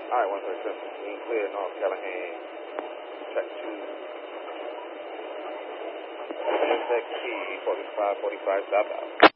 All right, 137. Clear North Callahan. Track 2. SXT 4545 southbound.